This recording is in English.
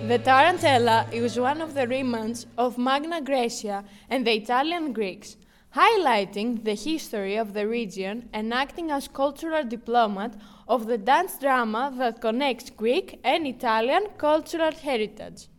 The tarantella is one of the remands of Magna Graecia and the Italian Greeks, highlighting the history of the region and acting as cultural diplomat of the dance drama that connects Greek and Italian cultural heritage.